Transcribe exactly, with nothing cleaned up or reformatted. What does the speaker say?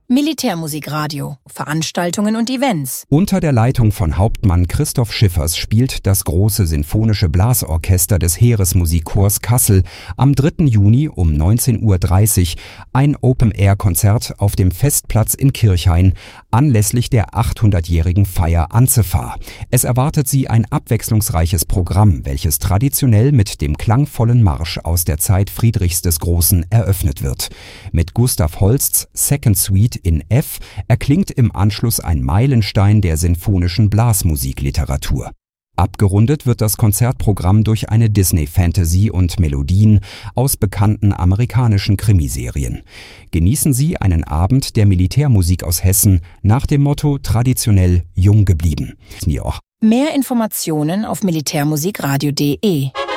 Militärmusikradio, Veranstaltungen und Events. Unter der Leitung von Hauptmann Christoph Schiffers spielt das große Sinfonische Blasorchester des Heeresmusikchors Kassel am dritten Juni um neunzehn Uhr dreißig ein Open-Air-Konzert auf dem Festplatz in Kirchhain anlässlich der achthundertjährigen Feier Anzefa. Es erwartet Sie ein abwechslungsreiches Programm, welches traditionell mit dem klangvollen Marsch aus der Zeit Friedrichs des Großen eröffnet wird. Mit Gustav Holsts Second Suite in F erklingt im Anschluss ein Meilenstein der sinfonischen Blasmusikliteratur. Abgerundet wird das Konzertprogramm durch eine Disney-Fantasy und Melodien aus bekannten amerikanischen Krimiserien. Genießen Sie einen Abend der Militärmusik aus Hessen nach dem Motto traditionell jung geblieben. Mehr Informationen auf militärmusikradio punkt de.